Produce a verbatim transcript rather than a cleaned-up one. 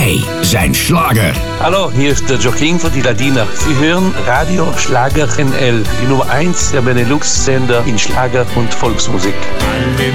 Wij zijn Schlager. Hallo, hier ist der Joaquin von die Ladiner. Sie hören Radio Schlager N L, die Nummer eins der Benelux-Sender in Schlager und Volksmusik.